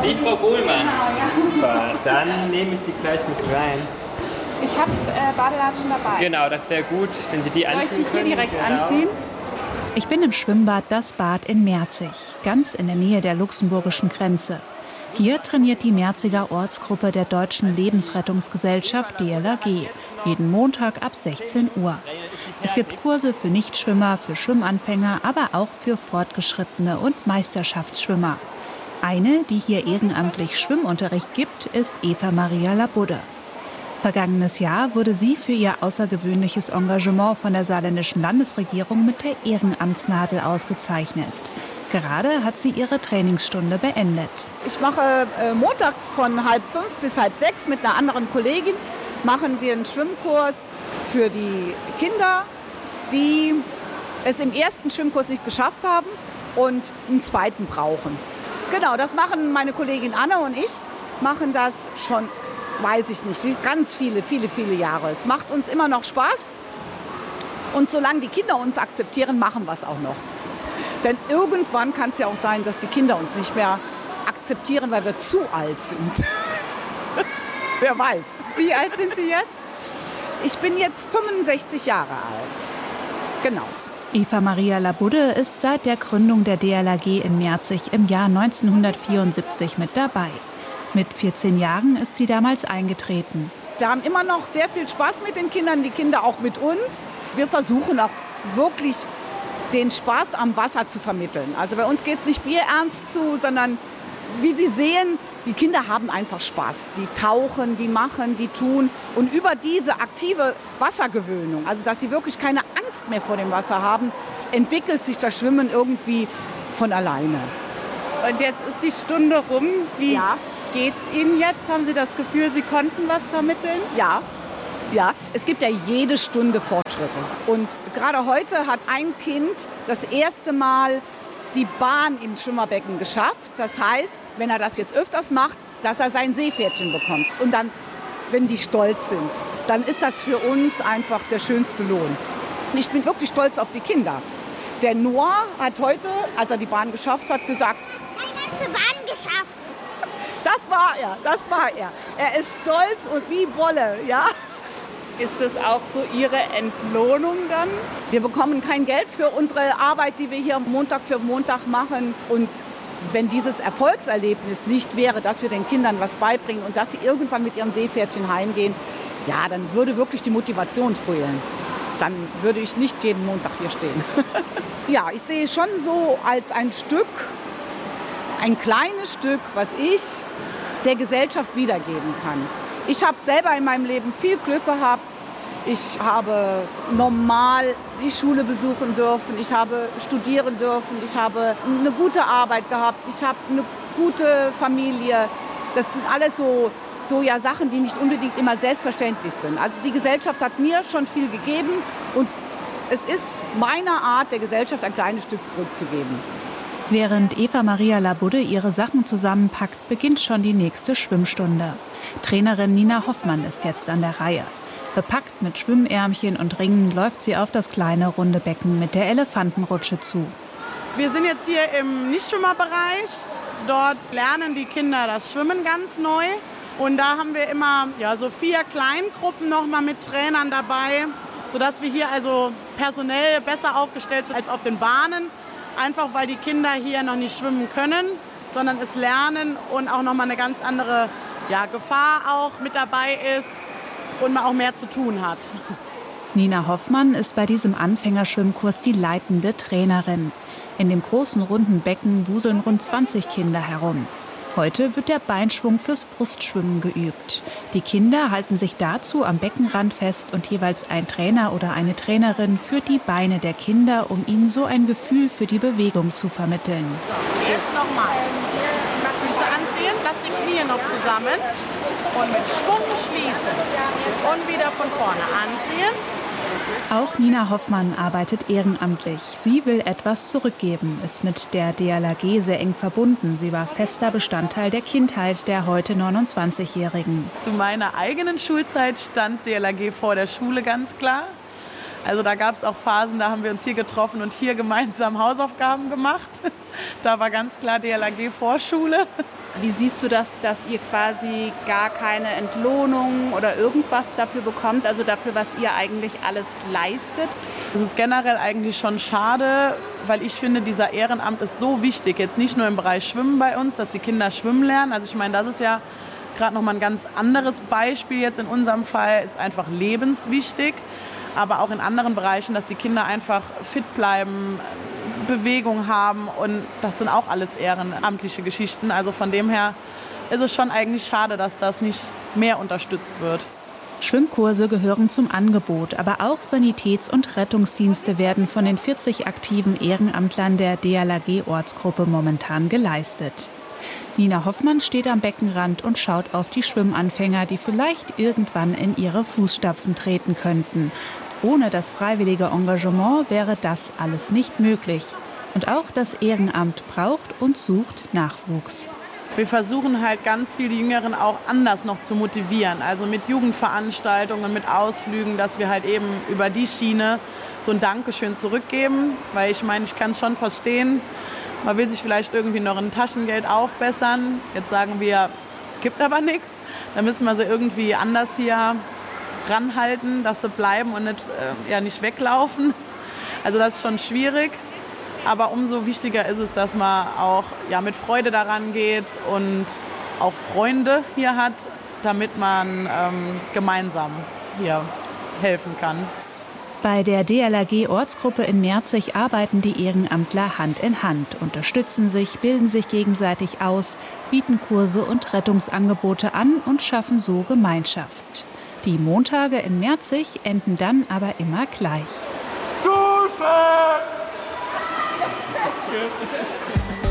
Sind Sie Frau Bohlmann? Genau, ja. Super, dann nehme ich Sie gleich mit rein. Ich habe Badelatschen dabei. Genau, das wäre gut, wenn Sie die anziehen Soll ich die hier können. direkt Genau. anziehen? Ich bin im Schwimmbad Das Bad in Merzig, ganz in der Nähe der luxemburgischen Grenze. Hier trainiert die Merziger Ortsgruppe der Deutschen Lebensrettungsgesellschaft DLRG, jeden Montag ab 16 Uhr. Es gibt Kurse für Nichtschwimmer, für Schwimmanfänger, aber auch für Fortgeschrittene und Meisterschaftsschwimmer. Eine, die hier ehrenamtlich Schwimmunterricht gibt, ist Eva Maria Labudde. Vergangenes Jahr wurde sie für ihr außergewöhnliches Engagement von der saarländischen Landesregierung mit der Ehrenamtsnadel ausgezeichnet. Gerade hat sie ihre Trainingsstunde beendet. Ich mache montags von 4:30 bis 5:30 mit einer anderen Kollegin, machen wir einen Schwimmkurs für die Kinder, die es im ersten Schwimmkurs nicht geschafft haben und einen zweiten brauchen. Genau, das machen meine Kollegin Anne und ich, machen das schon, weiß ich nicht, ganz viele Jahre. Es macht uns immer noch Spaß und solange die Kinder uns akzeptieren, machen wir es auch noch. Denn irgendwann kann es ja auch sein, dass die Kinder uns nicht mehr akzeptieren, weil wir zu alt sind. Wer weiß. Wie alt sind Sie jetzt? Ich bin jetzt 65 Jahre alt. Genau. Eva Maria Labudde ist seit der Gründung der DLRG in Merzig im Jahr 1974 mit dabei. Mit 14 Jahren ist sie damals eingetreten. Wir haben immer noch sehr viel Spaß mit den Kindern, die Kinder auch mit uns. Wir versuchen auch wirklich den Spaß am Wasser zu vermitteln. Also bei uns geht es nicht bierernst zu, sondern wie Sie sehen, die Kinder haben einfach Spaß. Die tauchen, die machen, die tun. Und über diese aktive Wassergewöhnung, also dass sie wirklich keine Angst mehr vor dem Wasser haben, entwickelt sich das Schwimmen irgendwie von alleine. Und jetzt ist die Stunde rum. Wie geht's Ihnen jetzt? Haben Sie das Gefühl, Sie konnten was vermitteln? Ja, es gibt ja jede Stunde Fortschritte. Und gerade heute hat ein Kind das erste Mal die Bahn im Schwimmerbecken geschafft. Das heißt, wenn er das jetzt öfters macht, dass er sein Seepferdchen bekommt. Und dann, wenn die stolz sind, dann ist das für uns einfach der schönste Lohn. Und ich bin wirklich stolz auf die Kinder. Der Noah hat heute, als er die Bahn geschafft hat, gesagt, die Bahn geschafft. Das war er. Er ist stolz und wie Bolle, ja. Ist das auch so Ihre Entlohnung dann? Wir bekommen kein Geld für unsere Arbeit, die wir hier Montag für Montag machen. Und wenn dieses Erfolgserlebnis nicht wäre, dass wir den Kindern was beibringen und dass sie irgendwann mit ihrem Seepferdchen heimgehen, ja, dann würde wirklich die Motivation fehlen. Dann würde ich nicht jeden Montag hier stehen. Ja, ich sehe schon so als ein kleines Stück, was ich der Gesellschaft wiedergeben kann. Ich habe selber in meinem Leben viel Glück gehabt. Ich habe normal die Schule besuchen dürfen, ich habe studieren dürfen, ich habe eine gute Arbeit gehabt, ich habe eine gute Familie. Das sind alles so Sachen, die nicht unbedingt immer selbstverständlich sind. Also die Gesellschaft hat mir schon viel gegeben und es ist meine Art, der Gesellschaft ein kleines Stück zurückzugeben. Während Eva Maria Labudde ihre Sachen zusammenpackt, beginnt schon die nächste Schwimmstunde. Trainerin Nina Hoffmann ist jetzt an der Reihe. Bepackt mit Schwimmärmchen und Ringen läuft sie auf das kleine runde Becken mit der Elefantenrutsche zu. Wir sind jetzt hier im Nichtschwimmerbereich. Dort lernen die Kinder das Schwimmen ganz neu. Und da haben wir immer so 4 Kleingruppen noch mal mit Trainern dabei, sodass wir hier also personell besser aufgestellt sind als auf den Bahnen. Einfach weil die Kinder hier noch nicht schwimmen können, sondern es lernen und auch noch mal eine ganz andere Gefahr auch mit dabei ist und man auch mehr zu tun hat. Nina Hoffmann ist bei diesem Anfängerschwimmkurs die leitende Trainerin. In dem großen runden Becken wuseln rund 20 Kinder herum. Heute wird der Beinschwung fürs Brustschwimmen geübt. Die Kinder halten sich dazu am Beckenrand fest und jeweils ein Trainer oder eine Trainerin führt die Beine der Kinder, um ihnen so ein Gefühl für die Bewegung zu vermitteln. Jetzt nochmal. Füße anziehen, lasst die Knie noch zusammen und mit Schwung schließen. Und wieder von vorne anziehen. Auch Nina Hoffmann arbeitet ehrenamtlich. Sie will etwas zurückgeben, ist mit der DLRG sehr eng verbunden. Sie war fester Bestandteil der Kindheit der heute 29-Jährigen. Zu meiner eigenen Schulzeit stand DLRG vor der Schule ganz klar. Also da gab es auch Phasen, da haben wir uns hier getroffen und hier gemeinsam Hausaufgaben gemacht. Da war ganz klar DLRG Vorschule. Wie siehst du das, dass ihr quasi gar keine Entlohnung oder irgendwas dafür bekommt, also dafür, was ihr eigentlich alles leistet? Das ist generell eigentlich schon schade, weil ich finde, dieser Ehrenamt ist so wichtig. Jetzt nicht nur im Bereich Schwimmen bei uns, dass die Kinder schwimmen lernen. Also ich meine, das ist ja gerade noch mal ein ganz anderes Beispiel jetzt in unserem Fall, ist einfach lebenswichtig. Aber auch in anderen Bereichen, dass die Kinder einfach fit bleiben, Bewegung haben, und das sind auch alles ehrenamtliche Geschichten. Also von dem her ist es schon eigentlich schade, dass das nicht mehr unterstützt wird. Schwimmkurse gehören zum Angebot, aber auch Sanitäts- und Rettungsdienste werden von den 40 aktiven Ehrenamtlern der DLRG-Ortsgruppe momentan geleistet. Nina Hoffmann steht am Beckenrand und schaut auf die Schwimmanfänger, die vielleicht irgendwann in ihre Fußstapfen treten könnten. Ohne das freiwillige Engagement wäre das alles nicht möglich. Und auch das Ehrenamt braucht und sucht Nachwuchs. Wir versuchen halt ganz viele Jüngeren auch anders noch zu motivieren. Also mit Jugendveranstaltungen, mit Ausflügen, dass wir halt eben über die Schiene so ein Dankeschön zurückgeben. Weil ich meine, ich kann es schon verstehen, man will sich vielleicht irgendwie noch ein Taschengeld aufbessern. Jetzt sagen wir, gibt aber nichts. Da müssen wir sie irgendwie anders hier ranhalten, dass sie bleiben und nicht weglaufen. Also das ist schon schwierig. Aber umso wichtiger ist es, dass man auch mit Freude daran geht und auch Freunde hier hat, damit man gemeinsam hier helfen kann. Bei der DLRG-Ortsgruppe in Merzig arbeiten die Ehrenamtler Hand in Hand, unterstützen sich, bilden sich gegenseitig aus, bieten Kurse und Rettungsangebote an und schaffen so Gemeinschaft. Die Montage in Merzig enden dann aber immer gleich. Duschen!